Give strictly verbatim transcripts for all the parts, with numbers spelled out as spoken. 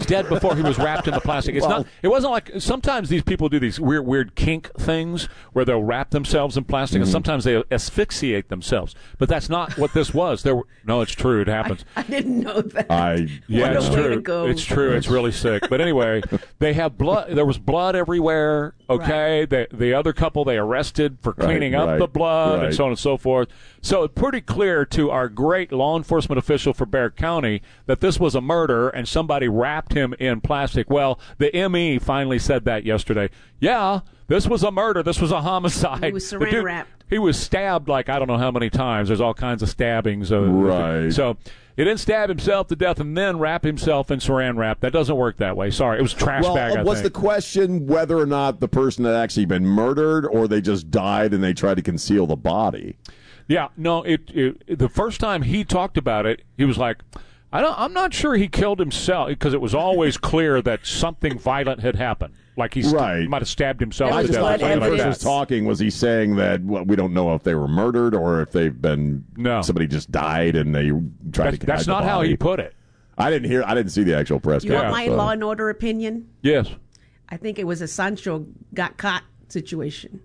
dead before he was wrapped in the plastic. It's well, not. It wasn't like sometimes these people do these weird, weird kink things where they'll wrap themselves in plastic, mm-hmm. and sometimes they asphyxiate themselves. But that's not what this was. There, were, no, it's true. It happens. I, I didn't know that. I yeah, what it's a way true. to go. It's true. It's really sick. But anyway, they have blood. There was blood everywhere. Okay, right. the the other couple they arrested for cleaning right, up right, the blood right. and so on and so forth. So it's pretty clear to our great law enforcement official for Bexar County that this was a murder and somebody wrapped him in plastic. Well, the M E finally said that yesterday. Yeah, this was a murder. This was a homicide. He was saran wrapped. He was stabbed like I don't know how many times. There's all kinds of stabbings. Uh, right. So he didn't stab himself to death and then wrap himself in saran wrap. That doesn't work that way. Sorry, it was a trash well, bag. I was think. the question whether or not the person had actually been murdered or they just died and they tried to conceal the body? Yeah, no. It, it the first time he talked about it, he was like, I don't, I'm not sure he killed himself because it was always clear that something violent had happened. Like he right. st- might have stabbed himself. I to just death thought or when something he like was that. talking, was he saying that well, we don't know if they were murdered or if they've been no. somebody just died and they tried that's, to That's hide not the how body. he put it. I didn't hear. I didn't see the actual press You conference. want my so. Law and Order opinion? Yes. I think it was a Sancho got caught situation.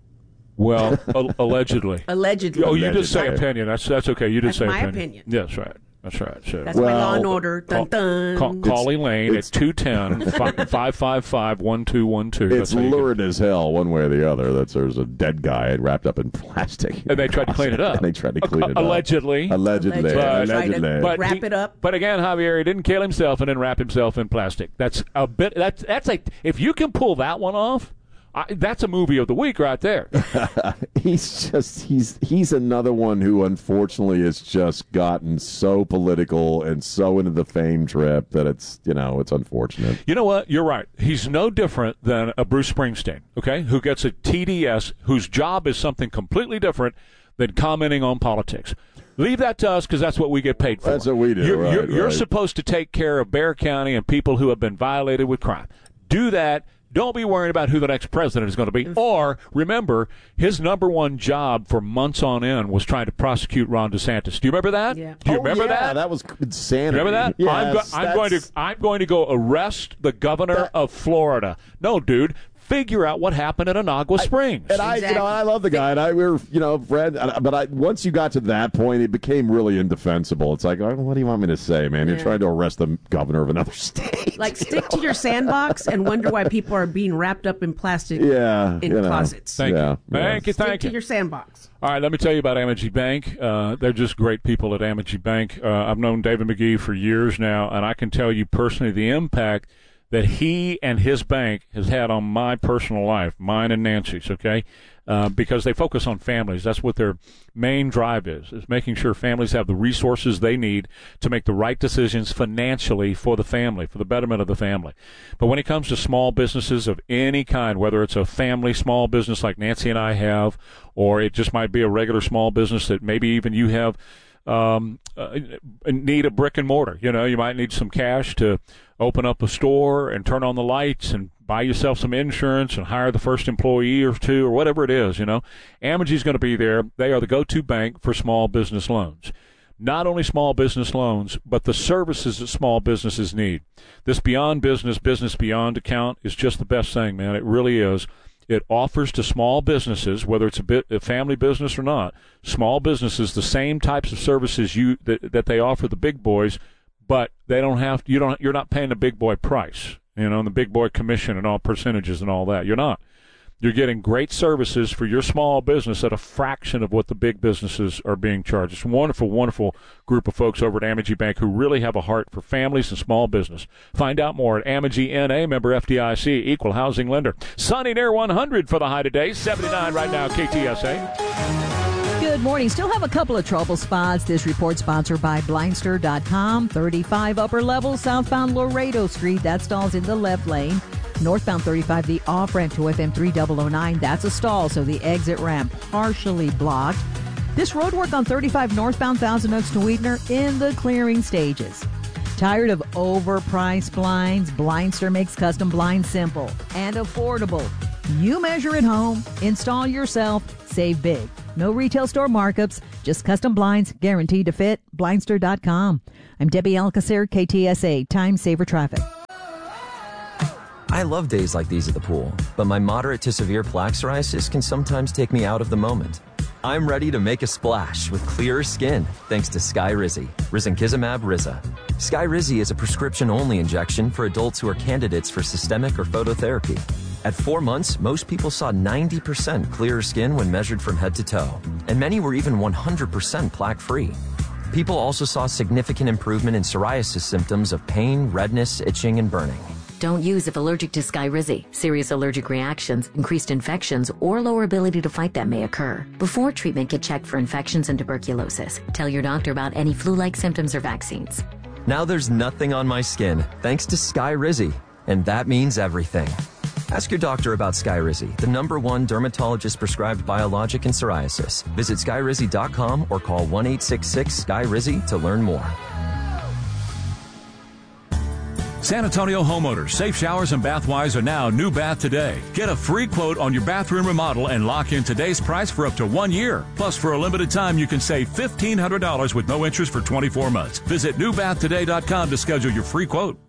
Well, a- allegedly. Allegedly. Oh, you Allegedly. did say opinion. That's that's okay. You did That's say my opinion. opinion. Yes, right. That's right. So, That's my Well, Law and Order. Dun, dun. Call, call Elaine at two one zero, five five five, one two one two. It's lurid as hell, one way or the other. That there's a dead guy wrapped up in plastic, and they tried to clean it up. and they tried to clean it allegedly. up. Allegedly, Allegedly, allegedly, Tried to allegedly. But wrap he- it up. But again, Javier, he didn't kill himself and then wrap himself in plastic. That's a bit. That's that's like if you can pull that one off, I, that's a movie of the week right there. He's just he's he's another one who unfortunately has just gotten so political and so into the fame trip that it's you know it's unfortunate. You know what? You're right. He's no different than a Bruce Springsteen, okay, who gets a T D S, whose job is something completely different than commenting on politics. Leave that to us because that's what we get paid for. That's what we do. You're, right, you're, you're right. supposed to take care of Bexar County and people who have been violated with crime. Do that. Don't be worried about who the next president is going to be. Or, remember, his number one job for months on end was trying to prosecute Ron DeSantis. Do you remember that? Yeah. Do you Oh, remember yeah, that? That was insanity. Remember that? Yes, I'm, go- I'm going to I'm going to go arrest the governor That- of Florida. No, dude. Figure out what happened at Inagua Springs. And I, you Exactly. know, I love the guy, and I we were, you know, friend. But I, once you got to that point, it became really indefensible. It's like, oh, what do you want me to say, man? You're Yeah. trying to arrest the governor of another state. Like, stick to your sandbox and wonder why people are being wrapped up in plastic yeah, in you know. closets. Thank Yeah, you. yeah. Thank you. Stick Thank to you. your sandbox. All right, let me tell you about Amegy Bank. Uh, they're just great people at Amegy Bank. Uh, I've known David McGee for years now, and I can tell you personally the impact that he and his bank has had on my personal life, mine and Nancy's, okay? Uh, because they focus on families. That's what their main drive is, is making sure families have the resources they need to make the right decisions financially for the family, for the betterment of the family. But when it comes to small businesses of any kind, whether it's a family small business like Nancy and I have, or it just might be a regular small business that maybe even you have, um, uh, need a brick and mortar. You know, you might need some cash to open up a store and turn on the lights and buy yourself some insurance and hire the first employee or two or whatever it is, you know. Amegy's going to be there. They are the go-to bank for small business loans. Not only small business loans, but the services that small businesses need. This Beyond Business, Business Beyond account is just the best thing, man. It really is. It offers to small businesses, whether it's a bit a family business or not, small businesses the same types of services you that, that they offer the big boys, but they don't have you don't you're not paying the big boy price, you know, and the big boy commission and all percentages and all that. You're not. You're getting great services for your small business at a fraction of what the big businesses are being charged. It's a wonderful, wonderful group of folks over at Amegy Bank who really have a heart for families and small business. Find out more at Amegy N A, member F D I C, equal housing lender. Sunny near one hundred for the high today, seventy-nine right now, K T S A. Good morning. Still have a couple of trouble spots. This report sponsored by Blindster dot com. thirty-five upper level, southbound Laredo Street. That stalls in the left lane. Northbound thirty-five, the off-ramp to F M three thousand nine. That's a stall, so the exit ramp partially blocked. This road work on thirty-five northbound Thousand Oaks to Weidner in the clearing stages. Tired of overpriced blinds? Blindster makes custom blinds simple and affordable. You measure at home, install yourself, save big. No retail store markups, just custom blinds guaranteed to fit. Blindster dot com. I'm Debbie Alcacer, K T S A, Time Saver Traffic. I love days like these at the pool, but my moderate to severe plaque psoriasis can sometimes take me out of the moment. I'm ready to make a splash with clearer skin thanks to Skyrizi, risankizumab Riza. Skyrizi is a prescription-only injection for adults who are candidates for systemic or phototherapy. At four months, most people saw ninety percent clearer skin when measured from head to toe, and many were even one hundred percent plaque-free. People also saw significant improvement in psoriasis symptoms of pain, redness, itching, and burning. Don't use if allergic to Skyrizi. Serious allergic reactions, increased infections, or lower ability to fight them may occur. Before treatment, get checked for infections and tuberculosis. Tell your doctor about any flu-like symptoms or vaccines. Now there's nothing on my skin thanks to Skyrizi, and that means everything. Ask your doctor about Skyrizi, the number one dermatologist-prescribed biologic in psoriasis. Visit skyrizi dot com or call one eight six six Sky Rizi to learn more. San Antonio homeowners, Safe Showers and Bathwise are now New Bath Today. Get a free quote on your bathroom remodel and lock in today's price for up to one year. Plus, for a limited time, you can save fifteen hundred dollars with no interest for twenty-four months. Visit new bath today dot com to schedule your free quote.